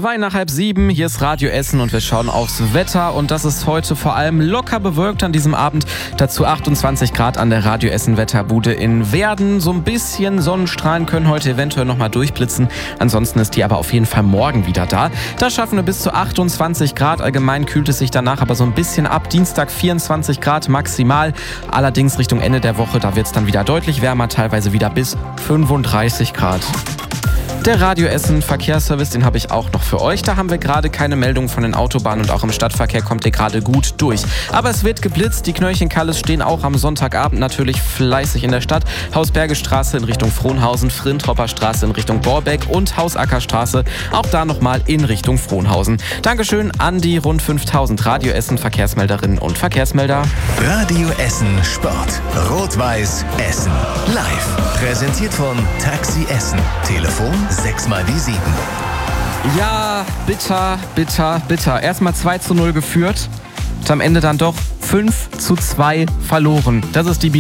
nach 6:30, hier ist Radio Essen und wir schauen aufs Wetter und das ist heute vor allem locker bewölkt an diesem Abend. Dazu 28 Grad an der Radio Essen Wetterbude in Werden. So ein bisschen Sonnenstrahlen können heute eventuell nochmal durchblitzen. Ansonsten ist die aber auf jeden Fall morgen wieder da. Da schaffen wir bis zu 28 Grad. Allgemein kühlt es sich danach aber so ein bisschen ab. Dienstag 24 Grad maximal. Allerdings Richtung Ende der Woche, da wird es dann wieder deutlich wärmer, teilweise wieder bis 35 Grad. Der Radio Essen Verkehrsservice, den habe ich auch noch für euch. Da haben wir gerade keine Meldungen von den Autobahnen und auch im Stadtverkehr kommt ihr gerade gut durch. Aber es wird geblitzt. Die Knöllchen-Kalles stehen auch am Sonntagabend natürlich fleißig in der Stadt. Hausbergestraße in Richtung Frohnhausen, Frintropper Straße in Richtung Borbeck und Hausackerstraße auch da nochmal in Richtung Frohnhausen. Dankeschön an die rund 5000 Radio Essen Verkehrsmelderinnen und Verkehrsmelder. Radio Essen Sport. Rot-Weiß Essen. Live. Präsentiert von Taxi Essen. Telefon 6x7. Ja, bitter. Erstmal 2:0 geführt und am Ende dann doch 5:2 verloren. Das ist die